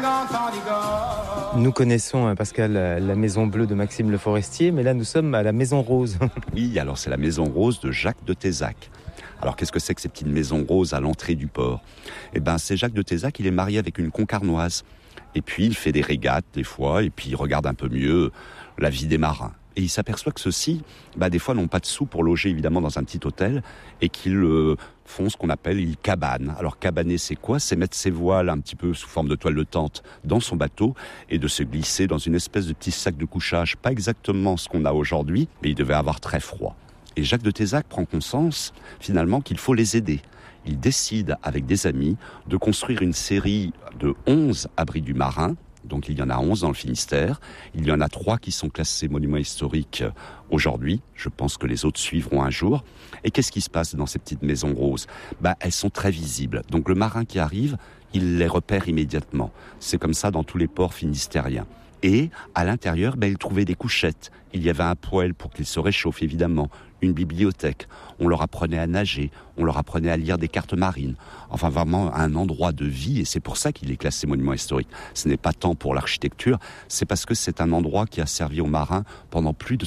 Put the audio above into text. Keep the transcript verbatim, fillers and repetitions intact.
Nous connaissons, Pascal, la Maison Bleue de Maxime Le Forestier, mais là nous sommes à la Maison Rose. Oui, alors c'est la Maison Rose de Jacques de Tézac. Alors qu'est-ce que c'est que ces petites maisons roses à l'entrée du port ? Eh ben c'est Jacques de Tézac, il est marié avec une concarnoise. Et puis il fait des régates des fois, et puis il regarde un peu mieux la vie des marins. Et il s'aperçoit que ceux-ci, bah, des fois, n'ont pas de sous pour loger, évidemment, dans un petit hôtel, et qu'ils euh, font ce qu'on appelle, ils cabanent. Alors, cabaner, c'est quoi ? C'est mettre ses voiles un petit peu sous forme de toile de tente dans son bateau, et de se glisser dans une espèce de petit sac de couchage. Pas exactement ce qu'on a aujourd'hui, mais il devait avoir très froid. Et Jacques de Tézac prend conscience, finalement, qu'il faut les aider. Il décide, avec des amis, de construire une série de onze abris du marin. Donc il y en a onze dans le Finistère. Il y en a trois qui sont classés monuments historiques aujourd'hui. Je pense que les autres suivront un jour. Et qu'est-ce qui se passe dans ces petites maisons roses ? Bah, elles sont très visibles. Donc le marin qui arrive, il les repère immédiatement. C'est comme ça dans tous les ports finistériens. Et à l'intérieur, bah, il trouvait des couchettes. Il y avait un poêle pour qu'ils se réchauffent, évidemment. Une bibliothèque. On leur apprenait à nager. On leur apprenait à lire des cartes marines. Enfin, vraiment un endroit de vie. Et c'est pour ça qu'il est classé monument historique. Ce n'est pas tant pour l'architecture. C'est parce que c'est un endroit qui a servi aux marins pendant plus de